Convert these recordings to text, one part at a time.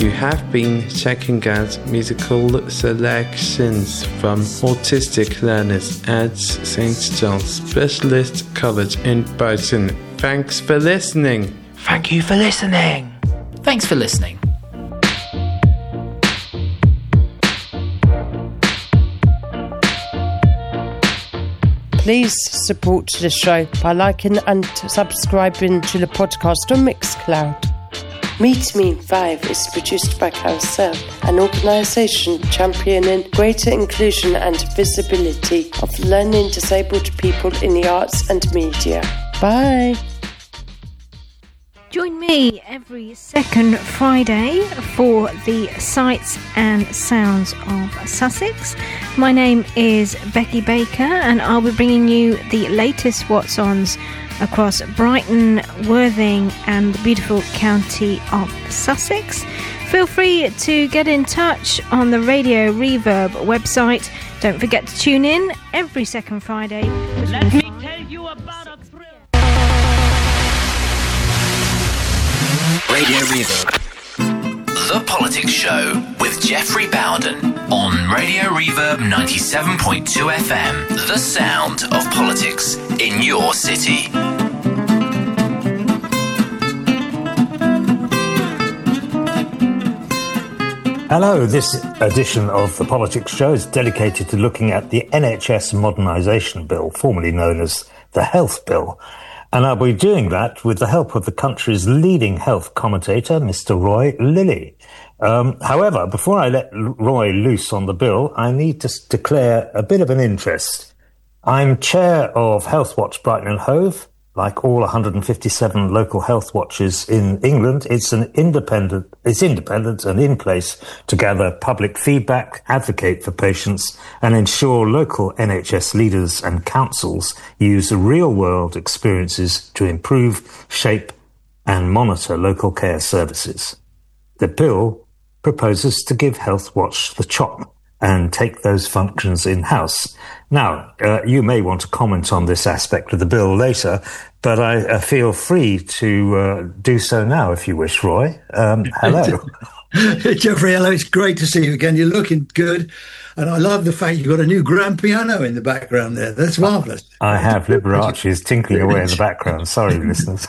You have been checking out musical selections from autistic learners at St. John's Specialist College in Brighton. Thanks for listening. Thank you for listening. Thanks for listening. Please support the show by liking and subscribing to the podcast on Mixcloud. Meet Me in 5 is produced by Carousel, an organisation championing greater inclusion and visibility of learning disabled people in the arts and media. Bye. Join me every second Friday for the Sights and Sounds of Sussex. My name is Becky Baker and I'll be bringing you the latest what's-ons across Brighton, Worthing and the beautiful county of Sussex. Feel free to get in touch on the Radio Reverb website. Don't forget to tune in every second Friday. Let me tell you about a thrill. Radio Reverb, The Politics Show with Jeffrey Bowden on Radio Reverb 97.2 FM, the sound of politics in your city. Hello, this edition of The Politics Show is dedicated to looking at the NHS Modernisation Bill, formerly known as the Health Bill. And I'll be doing that with the help of the country's leading health commentator, Mr. Roy Lilly. However, before I let Roy loose on the bill, I need to declare a bit of an interest. I'm chair of Health Watch Brighton and Hove. Like all 157 local health watches in England, it's independent and in place to gather public feedback, advocate for patients, and ensure local NHS leaders and councils use real-world experiences to improve, shape, and monitor local care services. The bill proposes to give Health Watch the chop and take those functions in-house. Now, you may want to comment on this aspect of the bill later, but I feel free to do so now if you wish, Roy. Hello. Jeffrey, hello. It's great to see you again. You're looking good. And I love the fact you've got a new grand piano in the background there. That's marvellous. I have. Liberace is tinkling away in the background. Sorry, listeners.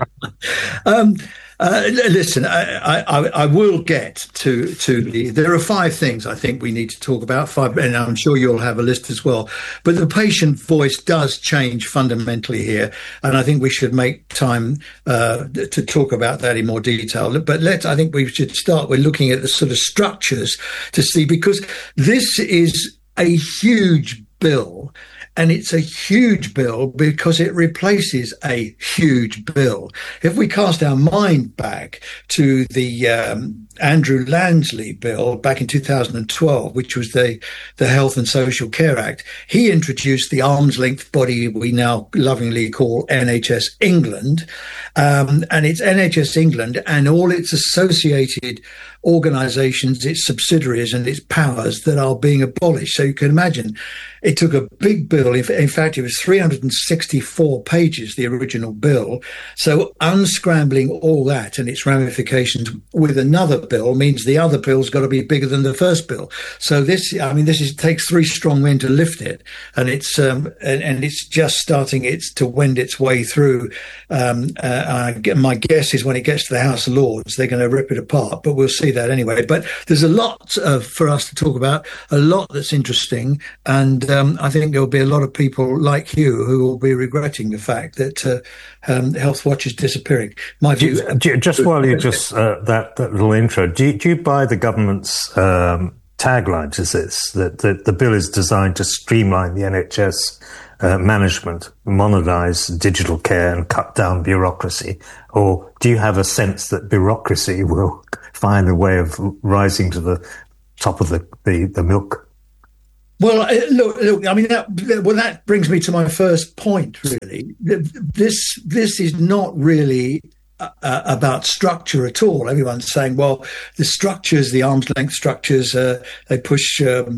Listen, I will get to the. There are 5 things I think we need to talk about. 5, and I'm sure you'll have a list as well. But the patient voice does change fundamentally here, and I think we should make time to talk about that in more detail. But I think we should start with looking at the sort of structures to see, because this is a huge bill. And it's a huge bill because it replaces a huge bill. If we cast our mind back to the Andrew Lansley bill back in 2012, which was the Health and Social Care Act, he introduced the arm's length body we now lovingly call NHS England. And it's NHS England and all its associated organisations, its subsidiaries and its powers that are being abolished. So you can imagine it took a big bill. In fact, it was 364 pages, the original bill. So unscrambling all that and its ramifications with another bill means the other bill's got to be bigger than the first bill. So this takes 3 strong men to lift it, and it's just starting to wend its way through. My guess is when it gets to the House of Lords, they're going to rip it apart, but we'll see that anyway. But there's a lot for us to talk about, a lot that's interesting, and I think there'll be a lot of people like you who will be regretting the fact that Health Watch is disappearing. My view. Just while you that little intro, do you buy the government's tagline to this, that the bill is designed to streamline the NHS management, modernise digital care and cut down bureaucracy? Or do you have a sense that bureaucracy will find a way of rising to the top of the milk? Well, look. I mean, that brings me to my first point. Really, this is not really about structure at all. Everyone's saying, well, the structures, the arm's length structures, they push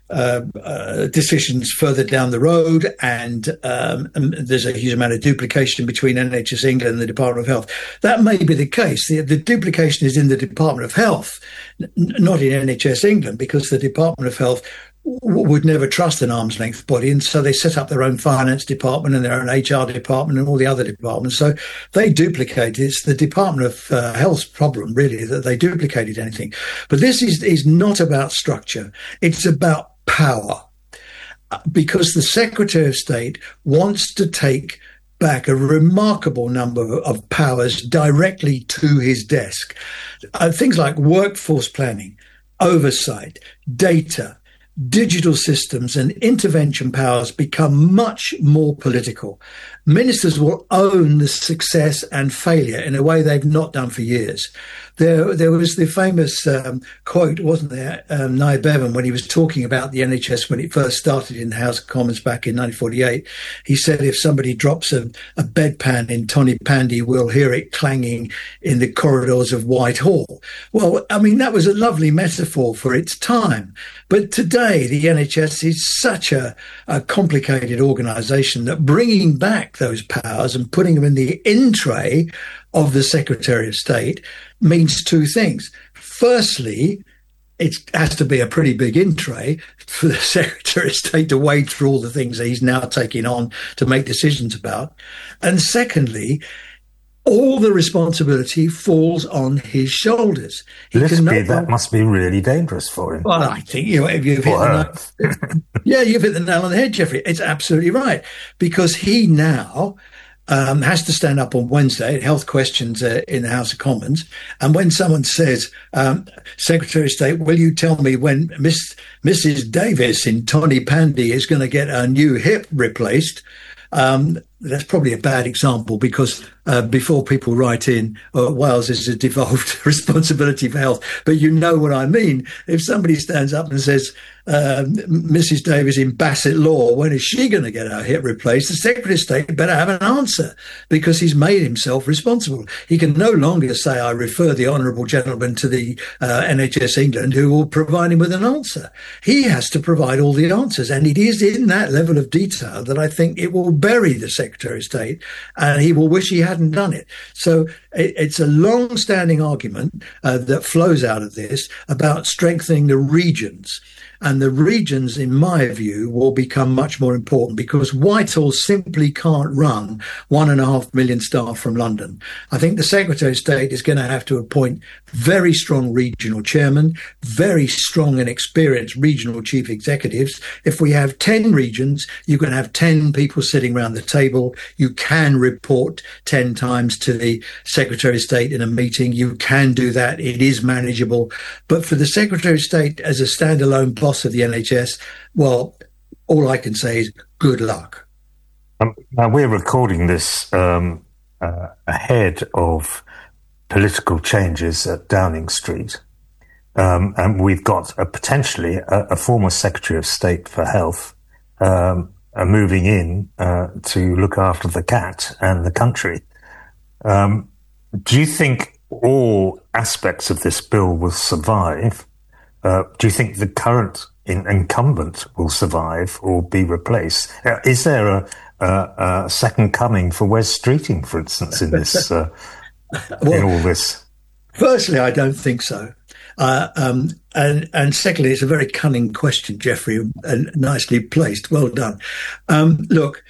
decisions further down the road, and there's a huge amount of duplication between NHS England and the Department of Health. That may be the case. The duplication is in the Department of Health, not in NHS England, because the Department of Health would never trust an arm's length body, and so they set up their own finance department and their own HR department and all the other departments. So they duplicated. It's the Department of Health's problem, really, that they duplicated anything. But this is not about structure. It's about power, because the Secretary of State wants to take back a remarkable number of powers directly to his desk. Things like workforce planning, oversight, data, digital systems and intervention powers become much more political. Ministers will own the success and failure in a way they've not done for years. There was the famous quote, wasn't there, Niall Bevan, when he was talking about the NHS when it first started in the House of Commons back in 1948. He said, if somebody drops a bedpan in Tonypandy, we'll hear it clanging in the corridors of Whitehall. Well, I mean, that was a lovely metaphor for its time. But today, the NHS is such a complicated organisation that bringing back those powers and putting them in the in-tray of the Secretary of State means two things. Firstly, it has to be a pretty big in-tray for the Secretary of State to wade through all the things that he's now taking on to make decisions about. And secondly, all the responsibility falls on his shoulders. That must be really dangerous for him. Well, I think you've hit you've hit the nail on the head, Jeffrey. It's absolutely right, because he now has to stand up on Wednesday at health questions in the House of Commons. And when someone says, Secretary of State, will you tell me when Mrs. Davis in Tonypandy is going to get a new hip replaced? That's probably a bad example, because before people write in, Wales is a devolved responsibility for health. But you know what I mean. If somebody stands up and says, Mrs. Davis in Bassett Law, when is she going to get her hip replaced? The Secretary of State better have an answer, because he's made himself responsible. He can no longer say, I refer the honourable gentleman to the NHS England, who will provide him with an answer. He has to provide all the answers. And it is in that level of detail that I think it will bury the Secretary of State, and he will wish he hadn't done it. So it's a long-standing argument that flows out of this about strengthening the regions. And the regions, in my view, will become much more important, because Whitehall simply can't run 1.5 million staff from London. I think the Secretary of State is going to have to appoint very strong regional chairmen, very strong and experienced regional chief executives. If we have 10 regions, you can have 10 people sitting around the table. You can report 10 times to the Secretary of State in a meeting. You can do that. It is manageable. But for the Secretary of State as a standalone boss of the NHS, well, all I can say is good luck. Now, we're recording this ahead of political changes at Downing Street, and we've got potentially a former Secretary of State for Health moving in to look after the cat and the country. Do you think all aspects of this bill will survive? Do you think the current incumbent will survive or be replaced? Is there a second coming for Wes Streeting, for instance, in this in all this? Firstly, I don't think so. And secondly, it's a very cunning question, Jeffrey, and nicely placed. Well done. Look,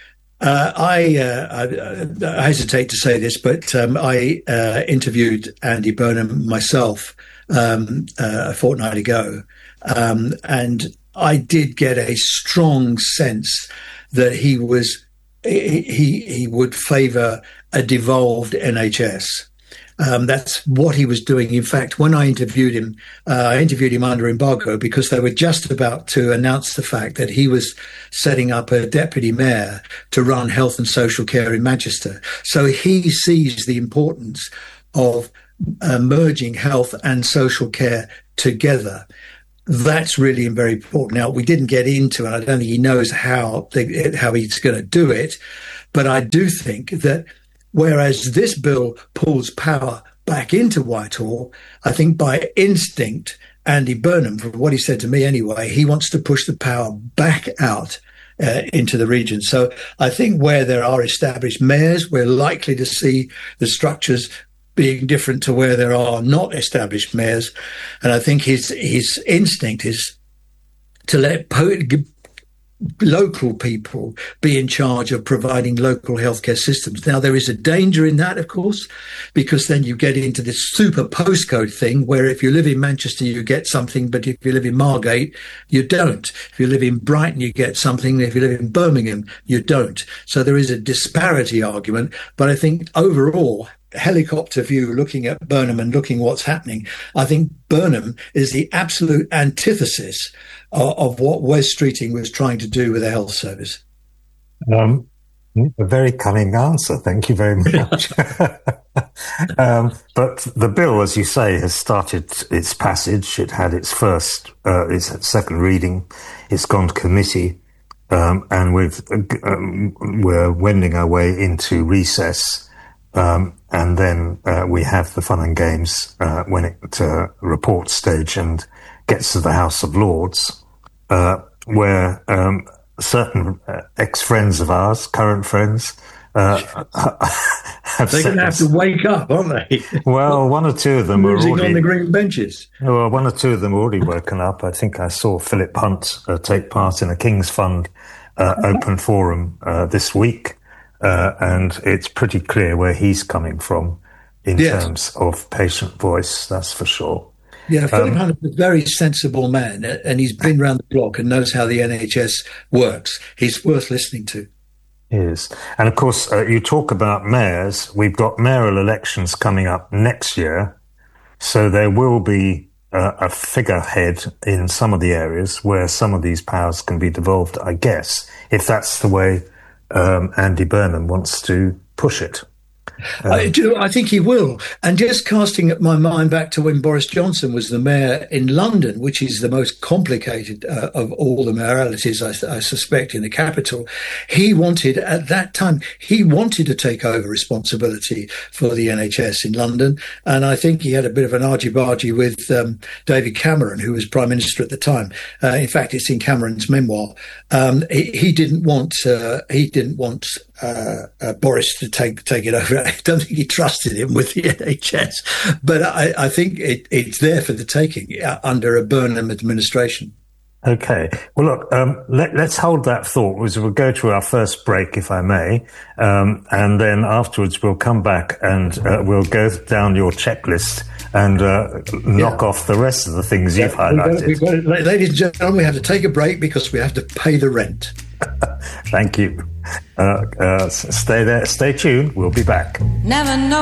I hesitate to say this, but I interviewed Andy Burnham myself a fortnight ago, and I did get a strong sense that he would favour a devolved NHS. That's what he was doing. In fact, when I interviewed him under embargo, because they were just about to announce the fact that he was setting up a deputy mayor to run health and social care in Manchester. So he sees the importance of merging health and social care together. That's really very important. Now, we didn't get into, and I don't think he knows how he's going to do it, but I do think that whereas this bill pulls power back into Whitehall, I think by instinct Andy Burnham, from what he said to me anyway, he wants to push the power back out into the region. So I think where there are established mayors, we're likely to see the structures being different to where there are not established mayors. And I think his instinct is to let local people be in charge of providing local healthcare systems. Now, there is a danger in that, of course, because then you get into this super postcode thing where if you live in Manchester, you get something, but if you live in Margate, you don't. If you live in Brighton, you get something. If you live in Birmingham, you don't. So there is a disparity argument. But I think overall, helicopter view, looking at Burnham and looking what's happening, I think Burnham is the absolute antithesis of what Wes Streeting was trying to do with the health service. A very cunning answer. Thank you very much. But the bill, as you say, has started its passage. It had its second reading. It's gone to committee, and we're wending our way into recess. And then we have the fun and games when it report stage and gets to the House of Lords, where certain ex-friends of ours, current friends, they're going to have to wake up, aren't they? Well, one or two of them are already on the green benches. Well, one or two of them are already woken up. I think I saw Philip Hunt take part in a King's Fund open forum this week. And it's pretty clear where he's coming from in terms of patient voice, that's for sure. Yeah, Philip Hunt is a very sensible man, and he's been around the block and knows how the NHS works. He's worth listening to. He is. And of course, you talk about mayors. We've got mayoral elections coming up next year. So there will be a figurehead in some of the areas where some of these powers can be devolved, I guess, if that's the way Andy Burnham wants to push it. I think he will. And just casting my mind back to when Boris Johnson was the mayor in London, which is the most complicated of all the mayoralities, I suspect, in the capital, he wanted to take over responsibility for the NHS in London. And I think he had a bit of an argy-bargy with David Cameron, who was Prime Minister at the time. In fact, it's in Cameron's memoir. He didn't want Boris to take it over. I don't think he trusted him with the NHS, but I think it's there for the taking under a Burnham administration. Okay. Well, look, let's hold that thought. We'll go to our first break, if I may, and then afterwards we'll come back and we'll go down your checklist and knock off the rest of the things you've highlighted. Ladies and gentlemen, we have to take a break because we have to pay the rent. Thank you. Stay there. Stay tuned. We'll be back. Never know.